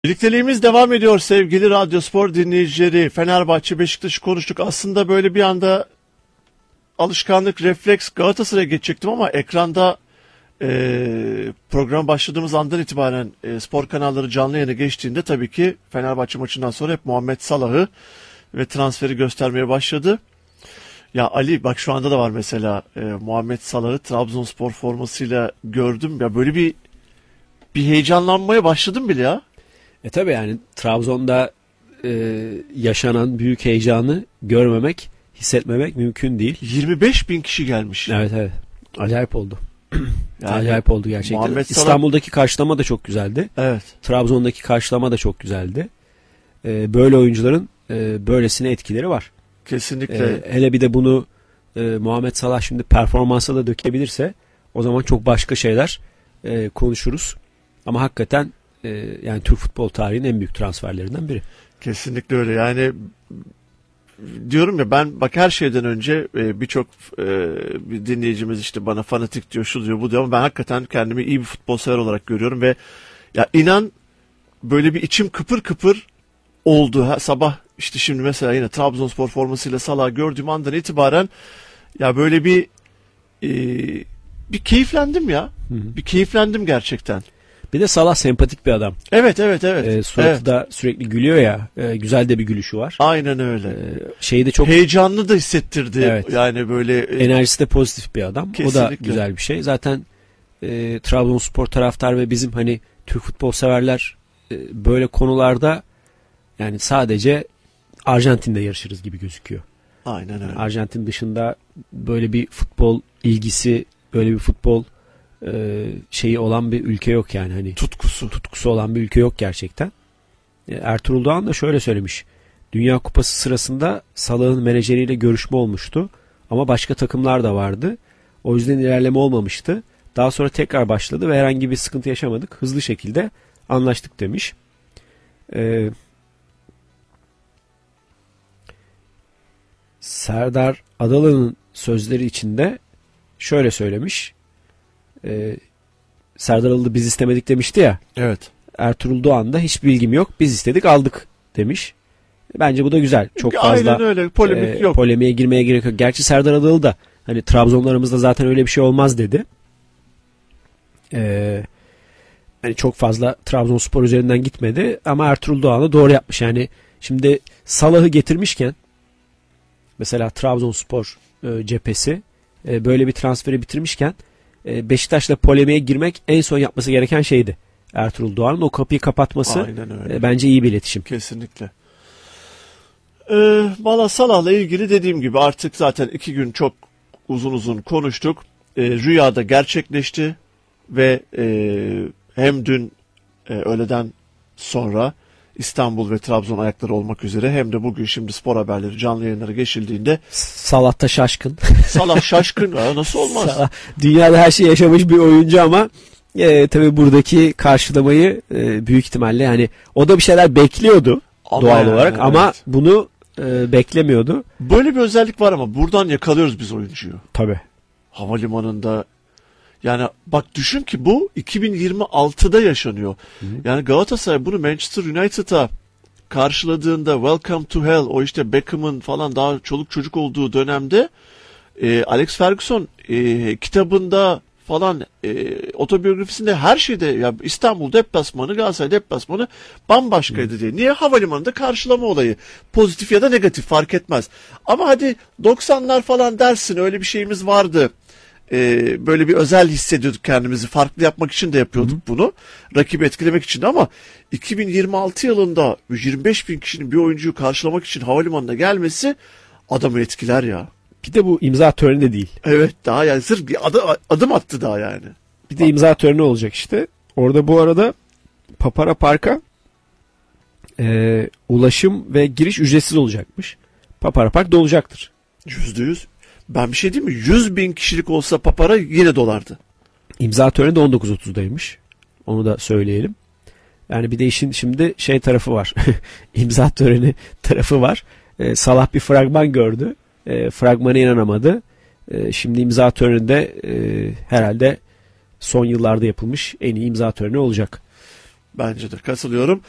Birlikteliğimiz devam ediyor sevgili Radyospor dinleyicileri. Fenerbahçe Beşiktaş'ı konuştuk. Aslında böyle bir anda alışkanlık, refleks Galatasaray'a geçecektim ama ekranda program başladığımız andan itibaren spor kanalları canlı yayına geçtiğinde tabii ki Fenerbahçe maçından sonra hep Muhammed Salah'ı ve transferi göstermeye başladı. Ya Ali bak şu anda da var mesela Muhammed Salah'ı Trabzonspor formasıyla gördüm. Ya böyle bir heyecanlanmaya başladım bile ya. Tabii yani Trabzon'da yaşanan büyük heyecanı görmemek, hissetmemek mümkün değil. 25 bin kişi gelmiş. Evet. Acayip oldu. Yani Acayip oldu gerçekten. Muhammed Salah... İstanbul'daki karşılama da çok güzeldi. Evet. Trabzon'daki karşılama da çok güzeldi. Böyle oyuncuların böylesine etkileri var. Kesinlikle. Hele bir de bunu Muhammed Salah şimdi performansa da dökebilirse o zaman çok başka şeyler konuşuruz. Ama hakikaten yani Türk futbol tarihinin en büyük transferlerinden biri. Kesinlikle öyle. Yani diyorum ya ben bak her şeyden önce birçok bir dinleyicimiz işte bana fanatik diyor, şu diyor, bu diyor ama ben hakikaten kendimi iyi bir futbol sever olarak görüyorum ve ya inan böyle bir içim kıpır kıpır oldu. Sabah işte şimdi mesela yine Trabzonspor formasıyla Salah'ı gördüğüm andan itibaren ya böyle bir keyiflendim ya. Hı-hı. Bir keyiflendim gerçekten. Bir de Salah sempatik bir adam. Evet. Suratı da sürekli gülüyor ya. Güzel de bir gülüşü var. Aynen öyle. Şeyi de çok heyecanlı da hissettirdi. Evet. Yani böyle enerjisi de pozitif bir adam. Kesinlikle. O da güzel bir şey. Zaten Trabzonspor taraftar ve bizim hani Türk futbol severler böyle konularda yani sadece Arjantin'de yarışırız gibi gözüküyor. Aynen öyle. Arjantin dışında böyle bir futbol ilgisi, böyle bir futbol şeyi olan bir ülke yok yani hani tutkusu olan bir ülke yok gerçekten. Ertuğrul Doğan da şöyle söylemiş. Dünya Kupası sırasında Salah'ın menajeriyle görüşme olmuştu ama başka takımlar da vardı. O yüzden ilerleme olmamıştı. Daha sonra tekrar başladı ve herhangi bir sıkıntı yaşamadık. Hızlı şekilde anlaştık demiş. Serdar Adalı'nın sözleri içinde şöyle söylemiş. Serdar Adalı biz istemedik demişti ya. Evet. Ertuğrul Doğan da hiç bilgim yok, biz istedik aldık demiş. Bence bu da güzel. Çok fazla aynen öyle. Polemik yok. Polemiğe girmeye gerek yok. Gerçi Serdar Adalı da hani Trabzonlarımızda zaten öyle bir şey olmaz dedi. Yani çok fazla Trabzonspor üzerinden gitmedi ama Ertuğrul Doğan'ı doğru yapmış. Yani şimdi Salah'ı getirmişken mesela Trabzonspor cephesi böyle bir transferi bitirmişken Beşiktaş'la polemiğe girmek en son yapması gereken şeydi. Ertuğrul Doğan'ın o kapıyı kapatması bence iyi bir iletişim. Kesinlikle. Valla Salah'la ilgili dediğim gibi artık zaten 2 gün çok uzun konuştuk. Rüyada gerçekleşti ve hem dün öğleden sonra İstanbul ve Trabzon ayakları olmak üzere hem de bugün şimdi spor haberleri canlı yayınlara geçildiğinde Salah da şaşkın. Salah şaşkın. Nasıl olmaz? Salah, dünyada her şeyi yaşamış bir oyuncu ama tabii buradaki karşılamayı büyük ihtimalle yani o da bir şeyler bekliyordu ama doğal olarak ama evet. Bunu beklemiyordu. Böyle bir özellik var ama buradan yakalıyoruz biz oyuncuyu. Tabii. Havalimanında yani bak düşün ki bu 2026'da yaşanıyor. Hı. Yani Galatasaray bunu Manchester United'a karşıladığında Welcome to Hell o işte Beckham'ın falan daha çoluk çocuk olduğu dönemde Alex Ferguson kitabında falan otobiyografisinde her şeyde ya İstanbul deplasmanı Galatasaray deplasmanı bambaşkaydı diye. Niye? Havalimanında karşılama olayı. Pozitif ya da negatif fark etmez. Ama hadi 90'lar falan dersin öyle bir şeyimiz vardı. Böyle bir özel hissediyorduk kendimizi. Farklı yapmak için de yapıyorduk bunu. Rakibi etkilemek için de ama 2026 yılında 25 bin kişinin bir oyuncuyu karşılamak için havalimanına gelmesi adamı etkiler ya. Bir de bu imza töreni de değil. Evet daha yani sırf bir adım attı daha yani. Bir de imza töreni olacak işte. Orada bu arada Papara Park'a ulaşım ve giriş ücretsiz olacakmış. Papara Park dolacaktır. %100. Ben bir şey diyeyim mi? 100 bin kişilik olsa Papara yine dolardı. İmza töreni de 19.30'daymış. Onu da söyleyelim. Yani bir de işin şimdi şey tarafı var. İmza töreni tarafı var. Salah bir fragman gördü. Fragmana inanamadı. Şimdi imza töreninde herhalde son yıllarda yapılmış en iyi imza töreni olacak. Bence de katılıyorum.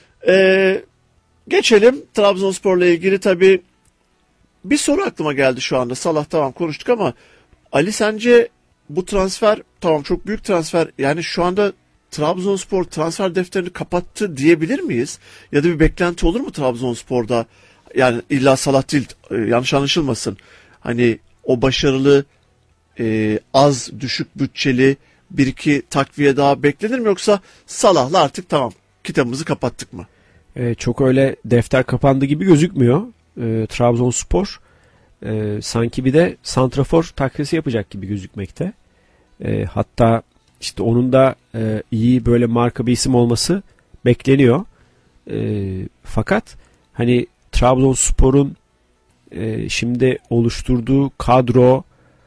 Geçelim Trabzonspor'la ilgili tabii bir soru aklıma geldi şu anda. Salah tamam konuştuk ama Ali sence bu transfer tamam çok büyük transfer yani şu anda Trabzonspor transfer defterini kapattı diyebilir miyiz? Ya da bir beklenti olur mu Trabzonspor'da? Yani illa Salah değil yanlış anlaşılmasın. Hani o başarılı az düşük bütçeli bir iki takviye daha beklenir mi yoksa Salah'la artık tamam kitabımızı kapattık mı? Çok öyle defter kapandı gibi gözükmüyor. Trabzonspor sanki bir de santrafor takviyesi yapacak gibi gözükmekte. Hatta işte onun da iyi böyle marka bir isim olması bekleniyor. Fakat hani Trabzonspor'un şimdi oluşturduğu kadro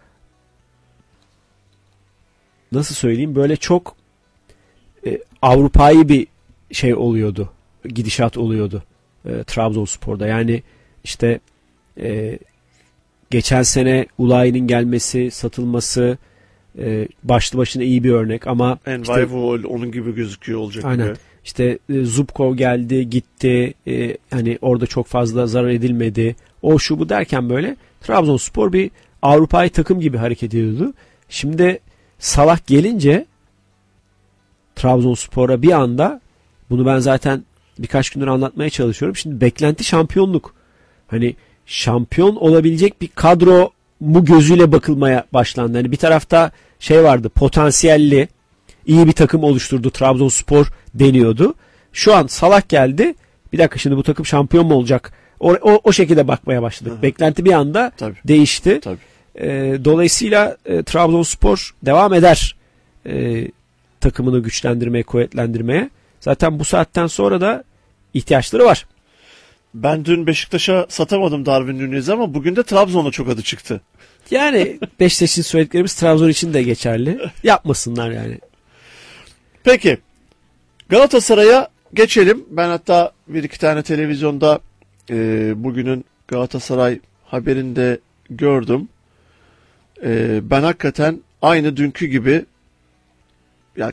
nasıl söyleyeyim böyle çok Avrupa'yı bir şey oluyordu. Gidişat oluyordu Trabzonspor'da. Yani işte geçen sene Ulayi'nin gelmesi, satılması başlı başına iyi bir örnek ama Envayvol onun gibi gözüküyor olacak aynen. gibi. İşte Zubkov geldi, gitti. Hani orada çok fazla zarar edilmedi. O şu bu derken böyle Trabzonspor bir Avrupa'yı takım gibi hareket ediyordu. Şimdi Salah gelince Trabzonspor'a bir anda bunu ben zaten birkaç gündür anlatmaya çalışıyorum. Şimdi beklenti şampiyonluk. Hani şampiyon olabilecek bir kadro mu gözüyle bakılmaya başlandı. Hani bir tarafta şey vardı, potansiyelli iyi bir takım oluşturdu Trabzonspor deniyordu. Şu an Salah geldi. Bir dakika şimdi bu takım şampiyon mu olacak? O şekilde bakmaya başladık. Aha. Beklenti bir anda değişti. Tabii. Dolayısıyla Trabzonspor devam eder takımını güçlendirmeye, kuvvetlendirmeye. Zaten bu saatten sonra da ihtiyaçları var. Ben dün Beşiktaş'a satamadım Darwin Nunez'i ama bugün de Trabzon'a çok adı çıktı. Yani Beşiktaş'ın söylediklerimiz Trabzon için de geçerli. Yapmasınlar yani. Peki. Galatasaray'a geçelim. Ben hatta bir iki tane televizyonda bugünün Galatasaray haberinde gördüm. Ben hakikaten aynı dünkü gibi yani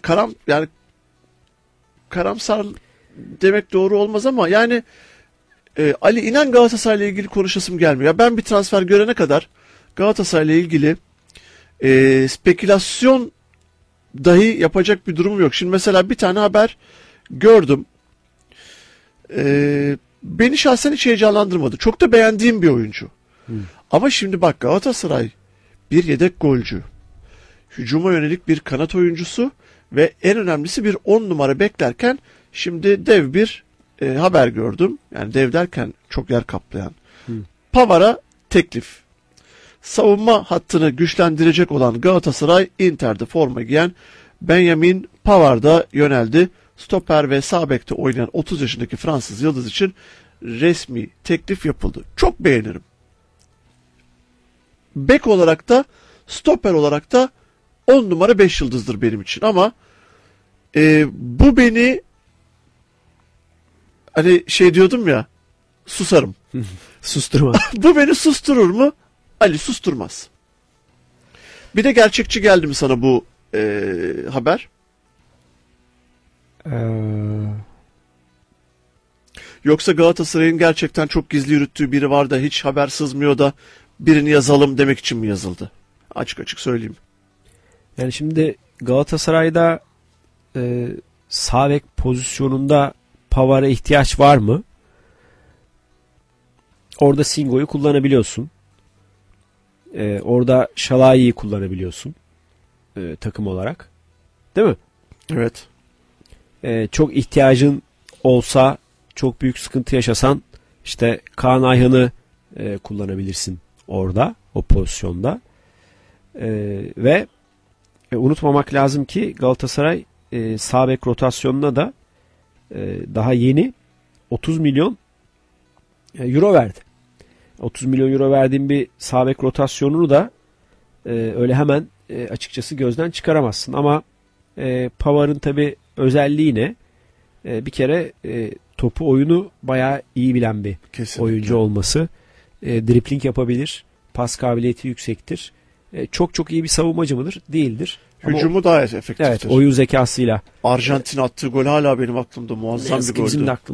karamsar demek doğru olmaz ama yani Ali inan Galatasaray'la ilgili konuşasım gelmiyor. Ben bir transfer görene kadar Galatasaray'la ilgili spekülasyon dahi yapacak bir durumum yok. Şimdi mesela bir tane haber gördüm. Beni şahsen hiç heyecanlandırmadı. Çok da beğendiğim bir oyuncu. Ama şimdi bak Galatasaray bir yedek golcü, hücuma yönelik bir kanat oyuncusu ve en önemlisi bir 10 numara beklerken şimdi dev bir haber gördüm. Yani dev derken çok yer kaplayan. Pavar'a teklif. Savunma hattını güçlendirecek olan Galatasaray Inter'de forma giyen Benjamin Pavard'a yöneldi. Stoper ve sağ bekte oynayan 30 yaşındaki Fransız yıldız için resmi teklif yapıldı. Çok beğenirim. Bek olarak da stoper olarak da 10 numara 5 yıldızdır benim için ama bu beni hani şey diyordum ya susarım. Susturma. Bu beni susturur mu? Ali susturmaz. Bir de gerçekçi geldi mi sana bu haber? Yoksa Galatasaray'ın gerçekten çok gizli yürüttüğü biri var da hiç haber sızmıyor da birini yazalım demek için mi yazıldı? Açık açık söyleyeyim. Yani şimdi Galatasaray'da sağ bek pozisyonunda Pavar'a ihtiyaç var mı? Orada Singo'yu kullanabiliyorsun. Orada Şalai'yi kullanabiliyorsun. Takım olarak. Değil mi? Evet. Çok ihtiyacın olsa, çok büyük sıkıntı yaşasan işte Kaan Ayhan'ı kullanabilirsin orada, o pozisyonda. Ve unutmamak lazım ki Galatasaray sağ bek rotasyonuna da daha yeni 30 milyon euro verdi. 30 milyon euro verdiğin bir sağ bek rotasyonunu da öyle hemen açıkçası gözden çıkaramazsın. Ama Pavar'ın tabii özelliği ne? Bir kere topu oyunu bayağı iyi bilen bir kesinlikle oyuncu olması. Dribling yapabilir. Pas kabiliyeti yüksektir. Çok çok iyi bir savunmacı mıdır? Değildir. Hücumu daha efektiftir. Evet, oyun zekasıyla. Arjantin attığı gol hala benim aklımda, Ne muazzam bir yazık ki bizim goldü. de